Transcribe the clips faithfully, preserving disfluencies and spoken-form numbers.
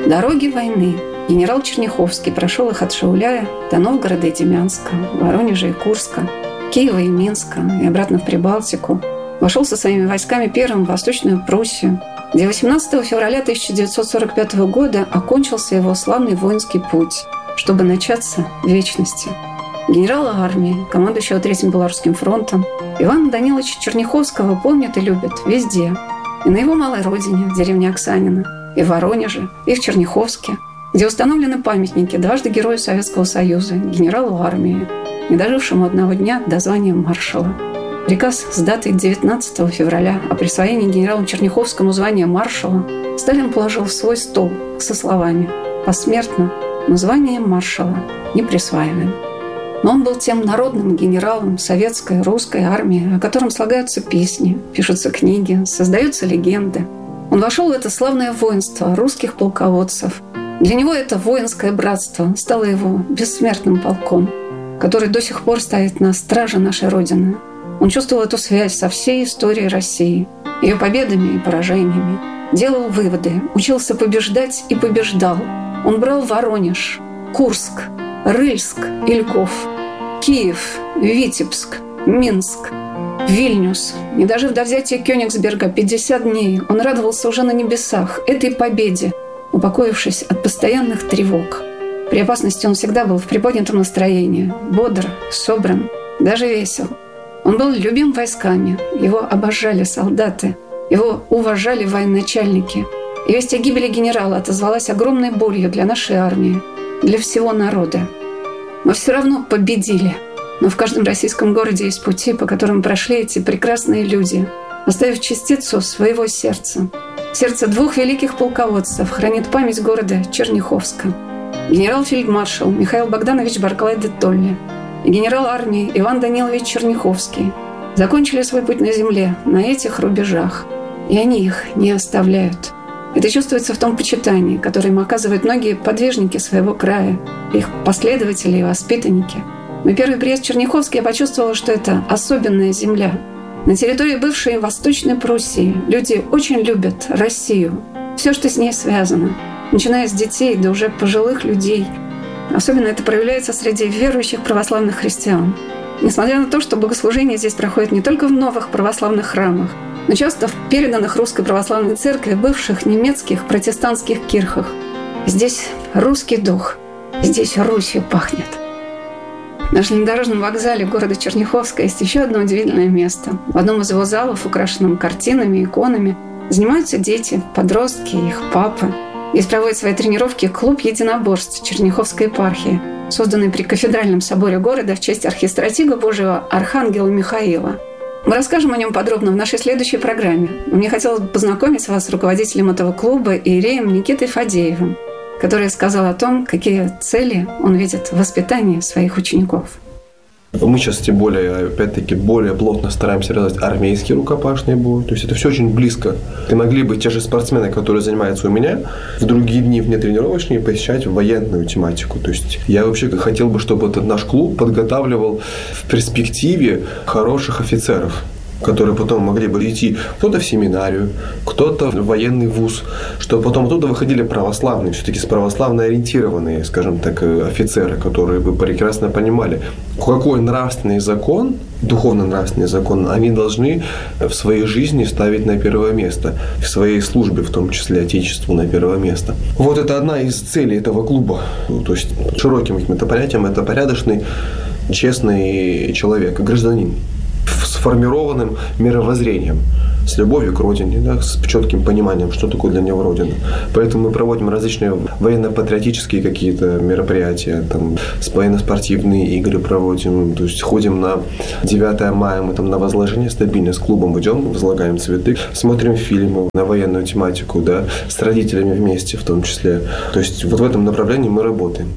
Дороги войны. Генерал Черняховский прошел их от Шауляя до Новгорода и Демянска, Воронежа и Курска, Киева и Минска и обратно в Прибалтику. Вошел со своими войсками первым в Восточную Пруссию, где восемнадцатого февраля тысяча девятьсот сорок пятого года окончился его славный воинский путь, чтобы начаться в вечности. Генерала армии, командующего Третьим Белорусским фронтом, Ивана Даниловича Черняховского помнят и любят везде. И на его малой родине, в деревне Оксанино, и в Воронеже, и в Черняховске, где установлены памятники дважды Герою Советского Союза, генералу армии, не дожившему одного дня до звания маршала. Приказ с датой девятнадцатого февраля о присвоении генералу Черняховскому звания маршала Сталин положил в свой стол со словами: «Посмертно, но звание маршала не присваиваем». Но он был тем народным генералом советской, русской армии, о котором слагаются песни, пишутся книги, создаются легенды. Он вошел в это славное воинство русских полководцев. Для него это воинское братство стало его бессмертным полком, который до сих пор стоит на страже нашей Родины. Он чувствовал эту связь со всей историей России, ее победами и поражениями, делал выводы, учился побеждать и побеждал. Он брал Воронеж, Курск, Рыльск и Льков, Киев, Витебск, Минск, Вильнюс. И даже до взятия Кёнигсберга пятьдесят дней он радовался уже на небесах этой победе, упокоившись от постоянных тревог. При опасности он всегда был в приподнятом настроении, бодр, собран, даже весел. Он был любим войсками, его обожали солдаты, его уважали военачальники. И весть о гибели генерала отозвалась огромной болью для нашей армии, для всего народа. Мы все равно победили. Но в каждом российском городе есть пути, по которым прошли эти прекрасные люди, оставив частицу своего сердца. Сердце двух великих полководцев хранит память города Черняховска. Генерал-фельдмаршал Михаил Богданович Барклай де Толли и генерал армии Иван Данилович Черняховский закончили свой путь на земле на этих рубежах. И они их не оставляют. Это чувствуется в том почитании, которое им оказывают многие подвижники своего края, их последователи и воспитанники. Мой первый приезд в Черняховск я почувствовала, что это особенная земля. На территории бывшей Восточной Пруссии люди очень любят Россию, все, что с ней связано, начиная с детей до уже пожилых людей. Особенно это проявляется среди верующих православных христиан. Несмотря на то, что богослужения здесь проходят не только в новых православных храмах, но часто в переданных Русской Православной Церкви бывших немецких протестантских кирхах. Здесь русский дух, здесь Русью пахнет. На железнодорожном вокзале города Черняховска есть еще одно удивительное место. В одном из его залов, украшенном картинами, иконами, занимаются дети, подростки, их папы. Здесь проводит свои тренировки клуб единоборств Черняховской епархии, созданный при кафедральном соборе города в честь архистратига Божьего Архангела Михаила. Мы расскажем о нем подробно в нашей следующей программе. Мне хотелось бы познакомить вас с руководителем этого клуба Иереем Никитой Фадеевым, который сказал о том, какие цели он видит в воспитании своих учеников. Мы сейчас, тем более, опять-таки, более плотно стараемся реализовать армейский рукопашный бой. То есть это все очень близко. И могли бы те же спортсмены, которые занимаются у меня, в другие дни внетренировочные посещать военную тематику. То есть я вообще хотел бы, чтобы этот наш клуб подготавливал в перспективе хороших офицеров, которые потом могли бы идти кто-то в семинарию, кто-то в военный вуз, чтобы потом оттуда выходили православные, все-таки православно ориентированные, скажем так, офицеры, которые бы прекрасно понимали, какой нравственный закон, духовно-нравственный закон они должны в своей жизни ставить на первое место, в своей службе, в том числе Отечеству, на первое место. Вот это одна из целей этого клуба. То есть широким каким-то понятием это порядочный, честный человек, гражданин, сформированным мировоззрением, с любовью к Родине, да, с четким пониманием, что такое для него Родина. Поэтому мы проводим различные военно-патриотические какие-то мероприятия, там, военно-спортивные игры проводим, то есть ходим на девятое мая, мы там на возложение стабильно с клубом идем, возлагаем цветы, смотрим фильмы на военную тематику, да, с родителями вместе в том числе. То есть вот в этом направлении мы работаем.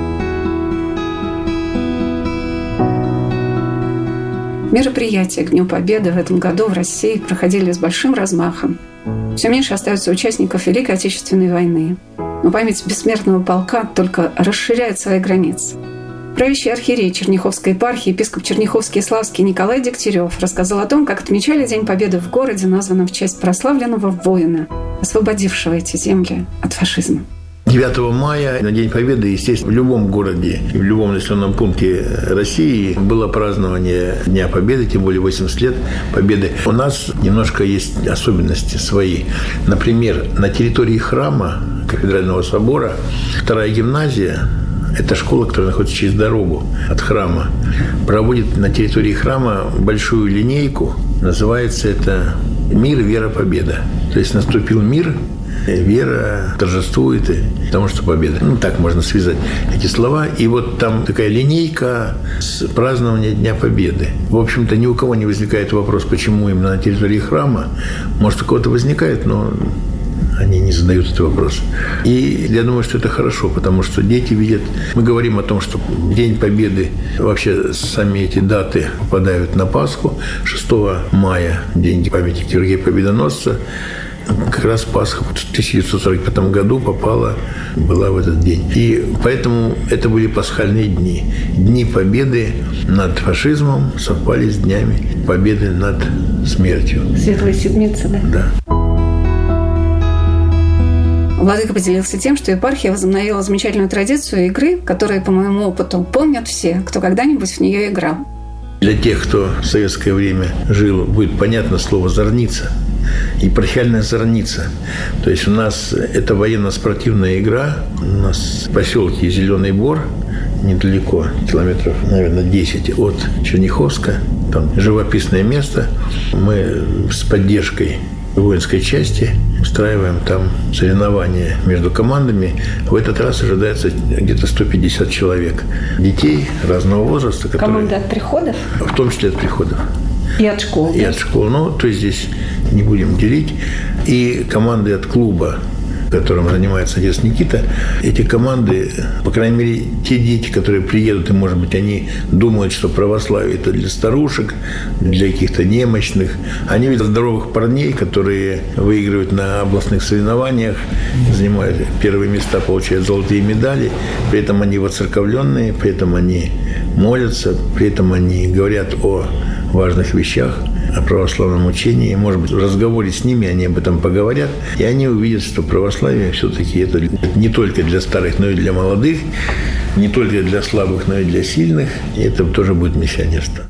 Мероприятия к Дню Победы в этом году в России проходили с большим размахом. Все меньше остается участников Великой Отечественной войны. Но память бессмертного полка только расширяет свои границы. Правящий архиерей Черняховской епархии, епископ Черняховский и Славский Николай Дегтярев рассказал о том, как отмечали День Победы в городе, названном в честь прославленного воина, освободившего эти земли от фашизма. девятого мая, на День Победы, естественно, в любом городе, в любом населенном пункте России было празднование Дня Победы, тем более восемьдесят лет Победы. У нас немножко есть особенности свои. Например, на территории храма Кафедрального собора вторая гимназия, это школа, которая находится через дорогу от храма, проводит на территории храма большую линейку. Называется это «Мир, вера, победа». То есть наступил мир, вера торжествует, потому что победа. Ну, так можно связать эти слова. И вот там такая линейка с празднования Дня Победы. В общем-то, ни у кого не возникает вопрос, почему именно на территории храма. Может, у кого-то возникает, но они не задают этот вопрос. И я думаю, что это хорошо, потому что дети видят... Мы говорим о том, что День Победы, вообще сами эти даты попадают на Пасху. шестого мая, День памяти Георгия Победоносца. Как раз Пасха в тысяча девятьсот сорок пятом году попала, была в этот день. И поэтому это были пасхальные дни. Дни победы над фашизмом совпали с днями победы над смертью. Светлая седмица, да? Да. Владыка поделился тем, что епархия возобновила замечательную традицию игры, которую, по моему опыту, помнят все, кто когда-нибудь в нее играл. Для тех, кто в советское время жил, будет понятно слово «зорница». Епархиальная зорница. То есть у нас это военно-спортивная игра. У нас в поселке Зеленый Бор, недалеко, километров, наверное, десять от Черняховска. Там живописное место. Мы с поддержкой воинской части устраиваем там соревнования между командами. В этот раз ожидается где-то сто пятьдесят человек. Детей разного возраста. Которые... Команда от приходов? В том числе от приходов. И от школ. И от школ. Ну, то есть здесь не будем делить. И команды от клуба, которым занимается отец Никита, эти команды, по крайней мере, те дети, которые приедут, и, может быть, они думают, что православие – это для старушек, для каких-то немощных. Они видят здоровых парней, которые выигрывают на областных соревнованиях, занимают первые места, получают золотые медали. При этом они воцерковленные, при этом они молятся, при этом они говорят о важных вещах, о православном учении. Может быть, в разговоре с ними они об этом поговорят, и они увидят, что православие все-таки это не только для старых, но и для молодых, не только для слабых, но и для сильных. И это тоже будет миссионерство.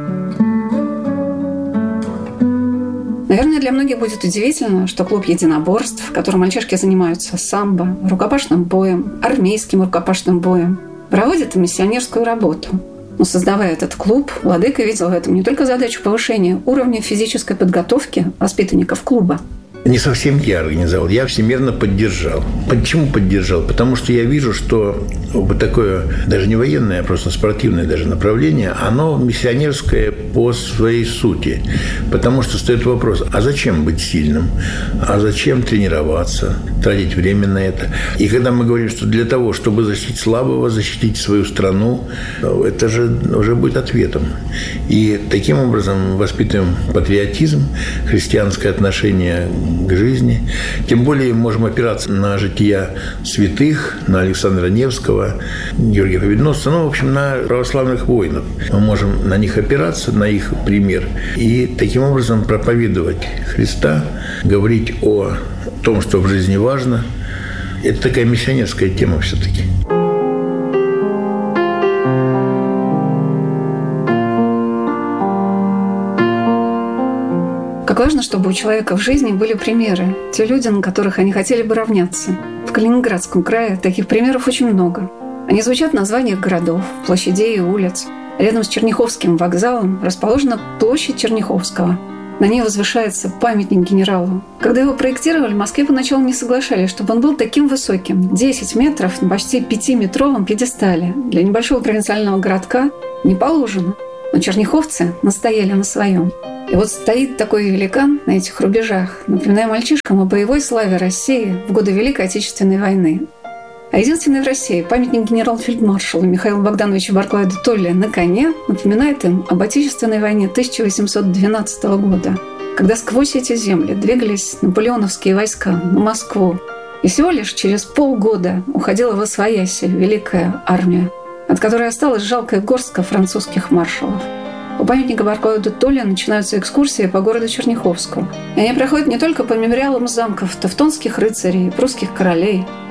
Наверное, для многих будет удивительно, что клуб единоборств, в котором мальчишки занимаются самбо, рукопашным боем, армейским рукопашным боем, проводит миссионерскую работу. Но создавая этот клуб, владыка видел в этом не только задачу повышения уровня физической подготовки воспитанников клуба. Не совсем я организовал, я всемирно поддержал. Почему поддержал? Потому что я вижу, что вот такое, даже не военное, а просто спортивное даже направление, оно миссионерское по своей сути. Потому что стоит вопрос, а зачем быть сильным? А зачем тренироваться, тратить время на это? И когда мы говорим, что для того, чтобы защитить слабого, защитить свою страну, это же уже будет ответом. И таким образом воспитываем патриотизм, христианское отношение к жизни. Тем более можем опираться на жития святых, на Александра Невского, Георгия Победоносца, ну, в общем, на православных воинов. Мы можем на них опираться, на их пример, и таким образом проповедовать Христа, говорить о том, что в жизни важно. Это такая миссионерская тема все-таки. Как важно, чтобы у человека в жизни были примеры, те люди, на которых они хотели бы равняться. В Калининградском крае таких примеров очень много. Они звучат в названиях городов, площадей и улиц. Рядом с Черняховским вокзалом расположена площадь Черняховского. На ней возвышается памятник генералу. Когда его проектировали, в Москве поначалу не соглашались, чтобы он был таким высоким – десять метров на почти пятиметровом пьедестале. Для небольшого провинциального городка не положено. Но черняховцы настояли на своем. И вот стоит такой великан на этих рубежах, напоминая мальчишкам о боевой славе России в годы Великой Отечественной войны. А единственный в России памятник генерал-фельдмаршалу Михаилу Богдановичу Барклаю де Толле на коне напоминает им об Отечественной войне тысяча восемьсот двенадцатого года, когда сквозь эти земли двигались наполеоновские войска на Москву. И всего лишь через полгода уходила восвояси великая армия, от которой осталась жалкая горстка французских маршалов. У памятника Барклаю де Толле начинаются экскурсии по городу Черняховску. И они проходят не только по мемориалам замков тевтонских рыцарей и прусских королей,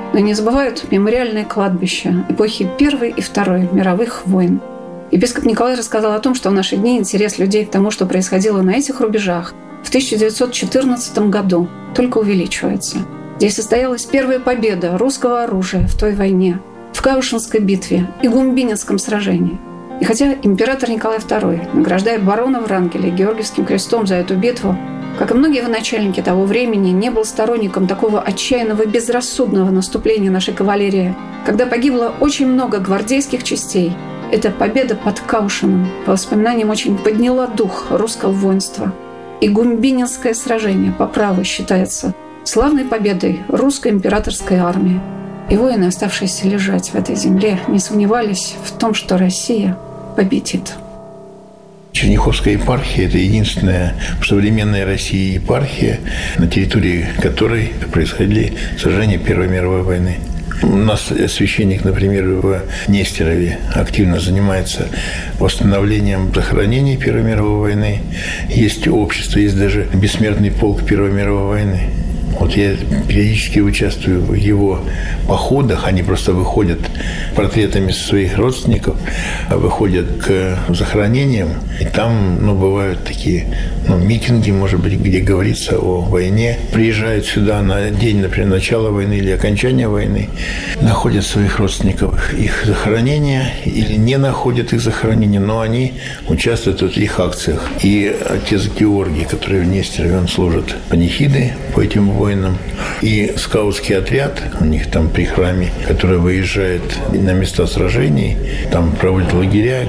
Но не забывают мемориальные кладбища эпохи Первой и Второй мировых войн. Епископ Николай рассказал о том, что в наши дни интерес людей к тому, что происходило на этих рубежах в тысяча девятьсот четырнадцатом году, только увеличивается. Здесь состоялась первая победа русского оружия в той войне, в Каушинской битве и Гумбининском сражении. И хотя император Николай второй награждает барона Врангеля Георгиевским крестом за эту битву, как и многие военачальники того времени, не был сторонником такого отчаянного и безрассудного наступления нашей кавалерии, когда погибло очень много гвардейских частей. Эта победа под Каушином, по воспоминаниям, очень подняла дух русского воинства. И Гумбининское сражение по праву считается славной победой русской императорской армии. И воины, оставшиеся лежать в этой земле, не сомневались в том, что Россия победит. Черняховская епархия – это единственная в современной России епархия, на территории которой происходили сражения Первой мировой войны. У нас священник, например, в Нестерове активно занимается восстановлением захоронений Первой мировой войны. Есть общество, есть даже бессмертный полк Первой мировой войны. Вот я периодически участвую в его походах. Они просто выходят портретами своих родственников, выходят к захоронениям. И там, ну, бывают такие, ну, митинги, может быть, где говорится о войне. Приезжают сюда на день, например, начала войны или окончания войны, находят своих родственников их захоронения или не находят их захоронения, но они участвуют в их акциях. И отец Георгий, который в Нестерове, он служит панихиды по этим воинам. И скаутский отряд у них там при храме, который выезжает на места сражений, там проводят лагеря.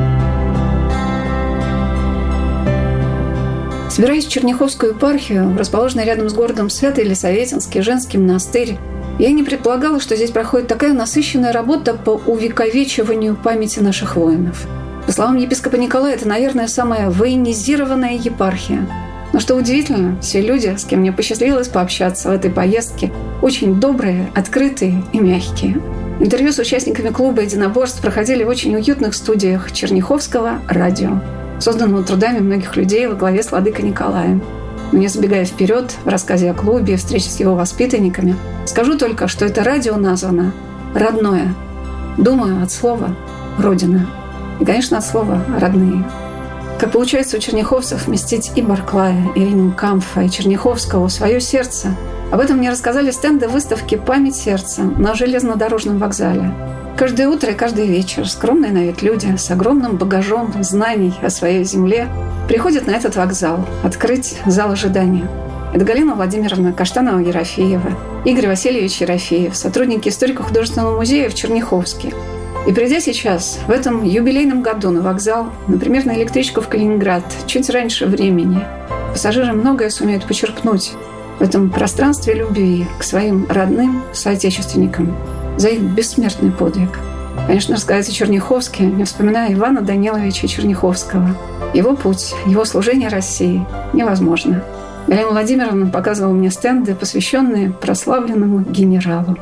Собираясь в Черняховскую епархию, расположенную рядом с городом Свято-Елисаветинский женский монастырь, я не предполагала, что здесь проходит такая насыщенная работа по увековечиванию памяти наших воинов. По словам епископа Николая, это, наверное, самая военизированная епархия. Но что удивительно, все люди, с кем мне посчастливилось пообщаться в этой поездке, очень добрые, открытые и мягкие. Интервью с участниками клуба единоборств проходили в очень уютных студиях Черняховского радио, созданного трудами многих людей во главе с владыкой Николаем. Но не забегая вперед, в рассказе о клубе и встрече с его воспитанниками, скажу только, что это радио названо «Родное». Думаю, от слова «Родина». И, конечно, от слова «Родные». Как получается у черняховцев вместить и Барклая, и Рейнинкамфа, и Черняховского в свое сердце. Об этом мне рассказали стенды выставки «Память сердца» на железнодорожном вокзале. Каждое утро и каждый вечер скромные на вид люди с огромным багажом знаний о своей земле приходят на этот вокзал открыть зал ожидания. Это Галина Владимировна Каштанова-Ерофеева, Игорь Васильевич Ерофеев, сотрудники историко-художественного музея в Черняховске. И придя сейчас, в этом юбилейном году на вокзал, например, на электричку в Калининград, чуть раньше времени, пассажиры многое сумеют почерпнуть в этом пространстве любви к своим родным соотечественникам за их бессмертный подвиг. Конечно, рассказать о Черняховске, не вспоминая Ивана Даниловича Черняховского. Его путь, его служение России невозможно. Галина Владимировна показывала мне стенды, посвященные прославленному генералу.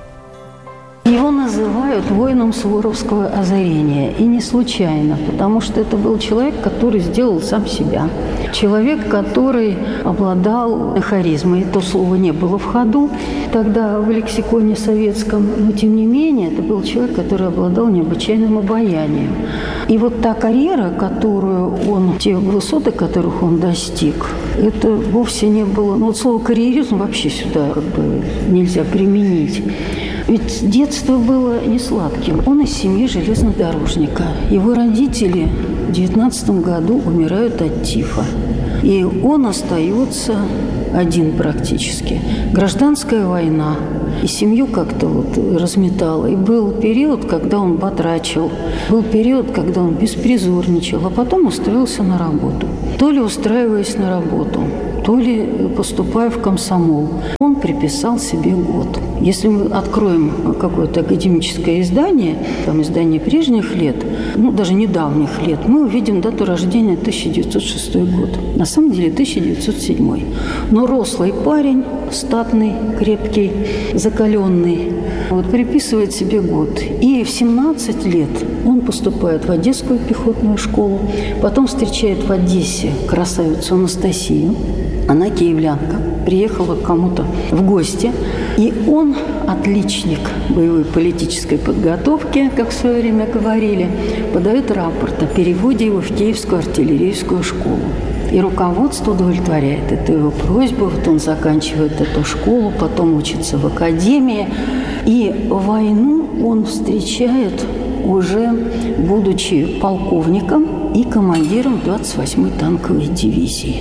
Его называют воином Суворовского озарения. И не случайно, потому что это был человек, который сделал сам себя. Человек, который обладал харизмой. То слово не было в ходу тогда в лексиконе советском. Но, тем не менее, это был человек, который обладал необычайным обаянием. И вот та карьера, которую он, те высоты, которых он достиг, это вовсе не было... Ну, вот слово «карьеризм» вообще сюда как бы нельзя применить. Ведь детство было не сладким. Он из семьи железнодорожника. Его родители в девятнадцатом году умирают от тифа. И он остается один практически. Гражданская война. И семью как-то вот разметала. И был период, когда он батрачил. Был период, когда он беспризорничал. А потом устроился на работу. То ли устраиваясь на работу, то ли поступая в комсомол. Он приписал себе год. Если мы откроем какое-то академическое издание, там издание прежних лет, ну, даже недавних лет, мы увидим дату рождения тысяча девятьсот шестой год. На самом деле тысяча девятьсот седьмой. Но рослый парень, статный, крепкий, закаленный. Вот приписывает себе год. И в семнадцать лет он поступает в Одесскую пехотную школу, потом встречает в Одессе красавицу Анастасию. Она киевлянка, приехала к кому-то в гости, и он отличник боевой политической подготовки, как в свое время говорили, подает рапорт о переводе его в Киевскую артиллерийскую школу. И руководство удовлетворяет эту его просьбу. Вот он заканчивает эту школу, потом учится в академии. И войну он встречает уже будучи полковником и командиром двадцать восьмой танковой дивизии.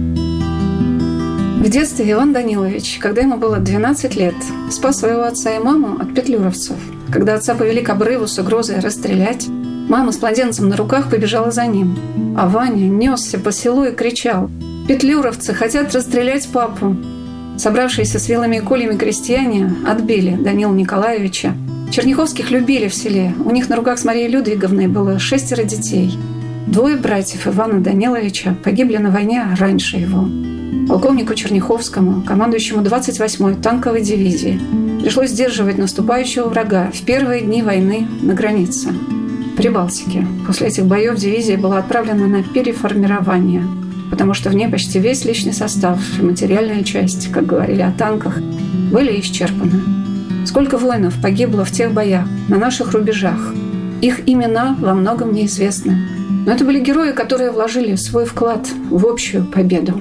В детстве Иван Данилович, когда ему было двенадцать лет, спас своего отца и маму от петлюровцев. Когда отца повели к обрыву с угрозой расстрелять, мама с младенцем на руках побежала за ним. А Ваня несся по селу и кричал: «Петлюровцы хотят расстрелять папу!» Собравшиеся с вилами и кольями крестьяне отбили Данила Николаевича. Черняховских любили в селе. У них на руках с Марией Людвиговной было шестеро детей. Двое братьев Ивана Даниловича погибли на войне раньше его. Полковнику Черняховскому, командующему двадцать восьмой танковой дивизии, пришлось сдерживать наступающего врага в первые дни войны на границе. В Прибалтике после этих боев дивизия была отправлена на переформирование, потому что в ней почти весь личный состав и материальная часть, как говорили о танках, были исчерпаны. Сколько воинов погибло в тех боях на наших рубежах. Их имена во многом неизвестны. Но это были герои, которые вложили свой вклад в общую победу.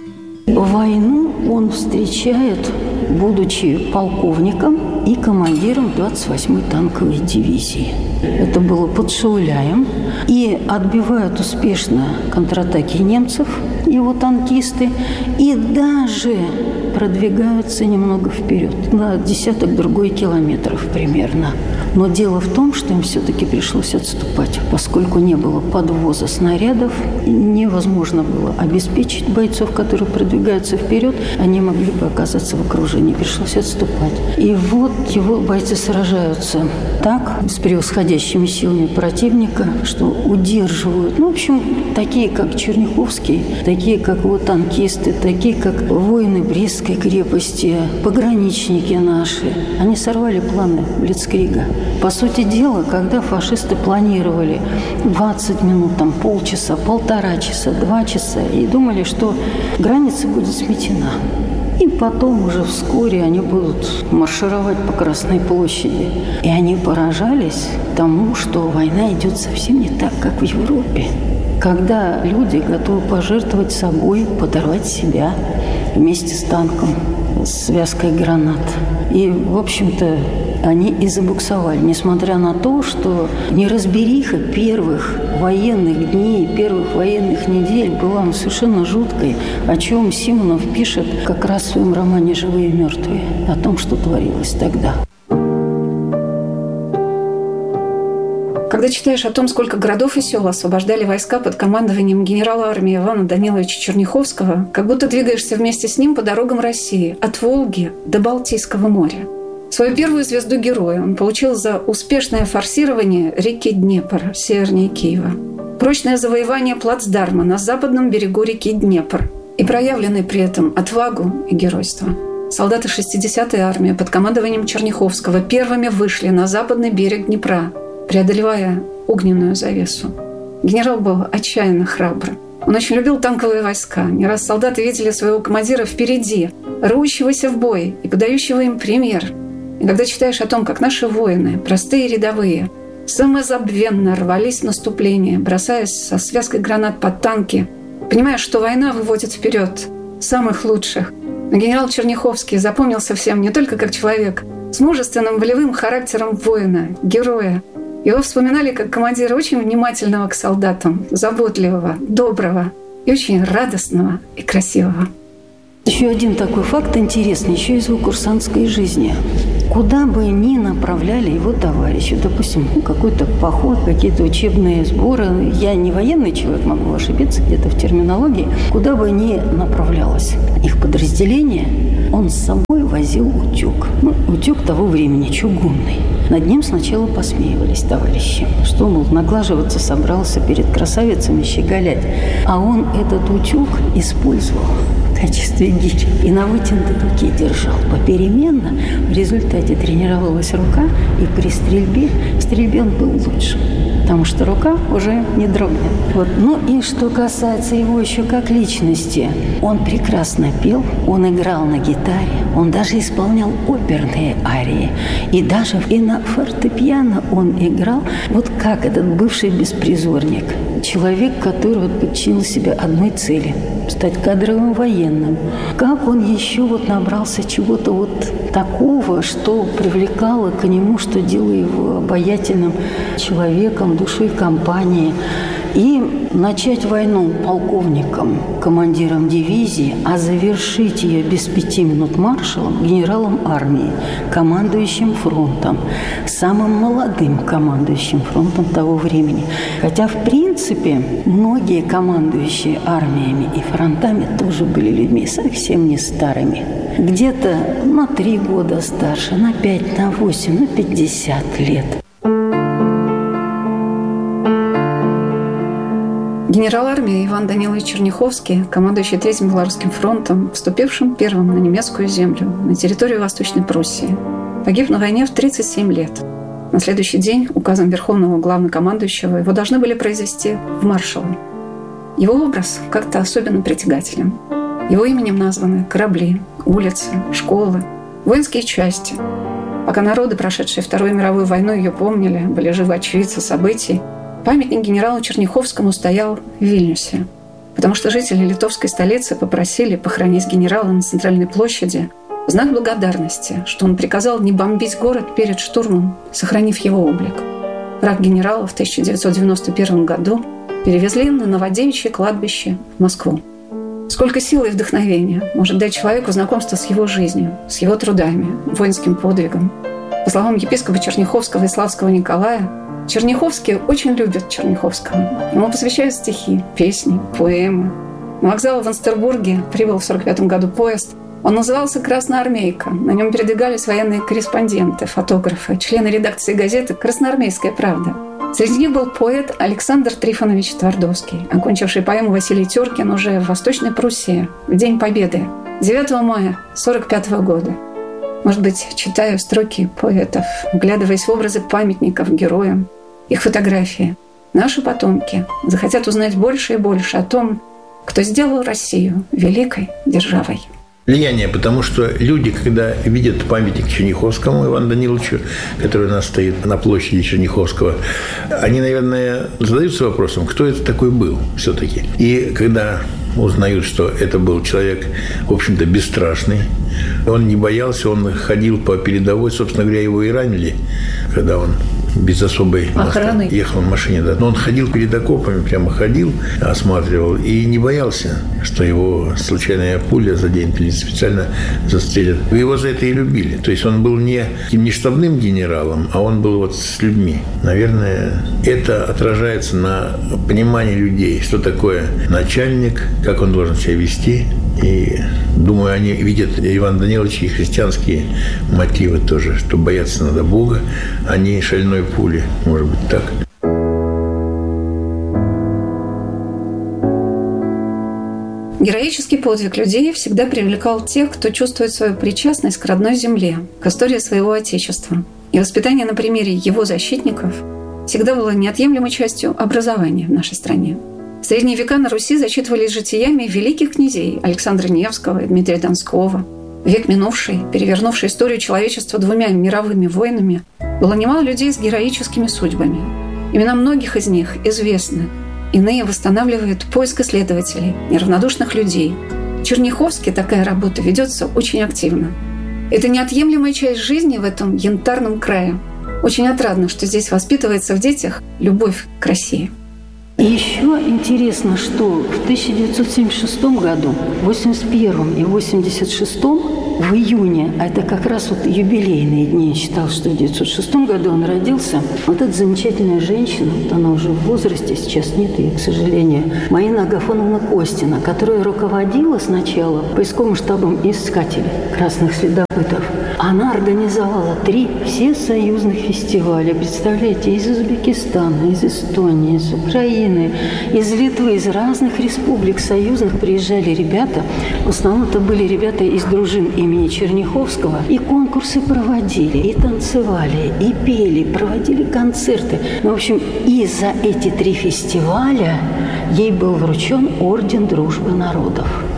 Войну он встречает, будучи полковником и командиром двадцать восьмой танковой дивизии. Это было под Шауляем. И отбивают успешно контратаки немцев, его танкисты, и даже продвигаются немного вперед, на десяток другой километров примерно. Но дело в том, что им все-таки пришлось отступать, поскольку не было подвоза снарядов, невозможно было обеспечить бойцов, которые продвигаются вперед, они могли бы оказаться в окружении, пришлось отступать. И вот его бойцы сражаются так, с превосходящими силами противника, что удерживают, ну, в общем, такие, как Черняховский, такие, как его танкисты, такие, как воины Брестской крепости, пограничники наши, они сорвали планы Блицкрига. По сути дела, когда фашисты планировали двадцать минут, там, полчаса, полтора часа, два часа, и думали, что граница будет сметена. И потом уже вскоре они будут маршировать по Красной площади. И они поражались тому, что война идет совсем не так, как в Европе. Когда люди готовы пожертвовать собой, подорвать себя вместе с танком, с связкой гранат. И, в общем-то, они и забуксовали, несмотря на то, что неразбериха первых военных дней, первых военных недель была совершенно жуткой, о чем Симонов пишет как раз в своем романе «Живые и мертвые», о том, что творилось тогда. Когда читаешь о том, сколько городов и сел освобождали войска под командованием генерала армии Ивана Даниловича Черняховского, как будто двигаешься вместе с ним по дорогам России, от Волги до Балтийского моря. Свою первую звезду героя он получил за успешное форсирование реки Днепр, севернее Киева, прочное завоевание плацдарма на западном берегу реки Днепр и проявленный при этом отвагу и геройство. Солдаты шестидесятой армии под командованием Черняховского первыми вышли на западный берег Днепра, преодолевая огненную завесу. Генерал был отчаянно храбр. Он очень любил танковые войска. Не раз солдаты видели своего командира впереди, рвущегося в бой и подающего им пример. И когда читаешь о том, как наши воины, простые рядовые, самозабвенно рвались в наступление, бросаясь со связкой гранат под танки, понимаешь, что война выводит вперед самых лучших. Но генерал Черняховский запомнился всем не только как человек с мужественным волевым характером воина, героя. Его вспоминали как командира очень внимательного к солдатам, заботливого, доброго и очень радостного и красивого. Еще один такой факт интересный, еще из его курсантской жизни. Куда бы ни направляли его товарищи, допустим, ну, какой-то поход, какие-то учебные сборы, я не военный человек, могу ошибиться где-то в терминологии, куда бы ни направлялось их подразделение, он с собой возил утюг. Ну, утюг того времени, чугунный. Над ним сначала посмеивались товарищи, что, мол, наглаживаться собрался перед красавицами щеголять. А он этот утюг использовал в качестве гири и на вытянутой руке держал попеременно. В результате тренировалась рука, и при стрельбе, в стрельбе он был лучше, потому что рука уже не дрогнет. Вот. Ну и что касается его еще как личности, он прекрасно пел, он играл на гитаре, он даже исполнял оперные арии, и даже и на фортепиано он играл, вот как этот бывший беспризорник, человек, который вот подчинил себя одной цели – стать кадровым военным. Как он еще вот набрался чего-то вот такого, что привлекало к нему, что делало его обаятельным человеком, душой компании. И начать войну полковником, командиром дивизии, а завершить ее без пяти минут маршалом, генералом армии, командующим фронтом, самым молодым командующим фронтом того времени. Хотя, в принципе, многие командующие армиями и фронтами тоже были людьми совсем не старыми. Где-то на три года старше, на пять, на восемь, на пятьдесят лет. Генерал армии Иван Данилович Черняховский, командующий Третьим Белорусским фронтом, вступившим первым на немецкую землю, на территорию Восточной Пруссии, погиб на войне в тридцать семь лет. На следующий день указом Верховного Главнокомандующего его должны были произвести в маршалы. Его образ как-то особенно притягателен. Его именем названы корабли, улицы, школы, воинские части. Пока народы, прошедшие Вторую мировую войну, ее помнили, были живы очевидцы событий, памятник генералу Черняховскому стоял в Вильнюсе, потому что жители литовской столицы попросили похоронить генерала на Центральной площади в знак благодарности, что он приказал не бомбить город перед штурмом, сохранив его облик. Прах генерала в тысяча девятьсот девяносто первом году перевезли на Новодевичье кладбище в Москву. Сколько силы и вдохновения может дать человеку знакомство с его жизнью, с его трудами, воинским подвигом. По словам епископа Черняховского и Славского Николая, Черняховский очень любит Черняховского. Ему посвящают стихи, песни, поэмы. На вокзал в Инстербурге прибыл в сорок пятом году поезд. Он назывался «Красноармейка». На нем передвигались военные корреспонденты, фотографы, члены редакции газеты «Красноармейская правда». Среди них был поэт Александр Трифонович Твардовский, окончивший поэму Василий Теркин уже в Восточной Пруссии в День Победы, девятого мая сорок пятого года. Может быть, читаю строки поэтов, вглядываясь в образы памятников героям, их фотографии. Наши потомки захотят узнать больше и больше о том, кто сделал Россию великой державой. Влияние, потому что люди, когда видят памятник Черняховскому Ивану Даниловичу, который у нас стоит на площади Черняховского, они, наверное, задаются вопросом, кто это такой был все-таки. И когда узнают, что это был человек, в общем-то, бесстрашный, он не боялся, он ходил по передовой, собственно говоря, его и ранили, когда он без особой охраны ехал в машине. Да. Но он ходил перед окопами, прямо ходил, осматривал и не боялся, что его случайная пуля заденет или специально застрелят. Его за это и любили. То есть он был не, не штабным генералом, а он был вот с людьми. Наверное, это отражается на понимании людей, что такое начальник, как он должен себя вести. И, думаю, они видят Ивана Даниловича и христианские мотивы тоже, что бояться надо Бога, а не шальной пули. Может быть, так. Героический подвиг людей всегда привлекал тех, кто чувствует свою причастность к родной земле, к истории своего Отечества. И воспитание на примере его защитников всегда было неотъемлемой частью образования в нашей стране. В средние века на Руси зачитывались житиями великих князей Александра Невского и Дмитрия Донского. Век минувший, перевернувший историю человечества двумя мировыми войнами, было немало людей с героическими судьбами. Имена многих из них известны. Иные восстанавливают поиск исследователей, неравнодушных людей. В Черняховске такая работа ведется очень активно. Это неотъемлемая часть жизни в этом янтарном крае. Очень отрадно, что здесь воспитывается в детях любовь к России. И еще интересно, что в тысяча девятьсот семьдесят шестом году, в восемьдесят первом и восемьдесят шестом в июне, а это как раз вот юбилейные дни, я считала, что в девятьсот шестом году он родился, вот эта замечательная женщина, вот она уже в возрасте, сейчас нет ее, к сожалению, Марина Агафоновна Костина, которая руководила сначала поисковым штабом искателей красных следопытов. Она организовала три всесоюзных фестиваля, представляете, из Узбекистана, из Эстонии, из Украины, из Литвы, из разных республик союзных приезжали ребята. В основном это были ребята из дружин имени Черняховского. И конкурсы проводили, и танцевали, и пели, проводили концерты. Ну, в общем, и за эти три фестиваля ей был вручен Орден Дружбы Народов.